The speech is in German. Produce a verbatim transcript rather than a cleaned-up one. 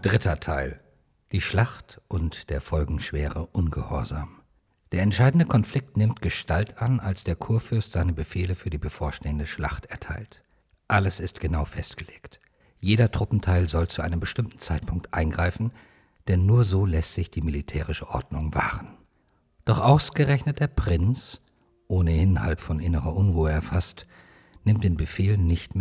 Dritter Teil: Die Schlacht und der folgenschwere Ungehorsam. Der entscheidende Konflikt nimmt Gestalt an, als der Kurfürst seine Befehle für die bevorstehende Schlacht erteilt. Alles ist genau festgelegt. Jeder Truppenteil soll zu einem bestimmten Zeitpunkt eingreifen, denn nur so lässt sich die militärische Ordnung wahren. Doch ausgerechnet der Prinz, ohnehin halb von innerer Unruhe erfasst, nimmt den Befehl nicht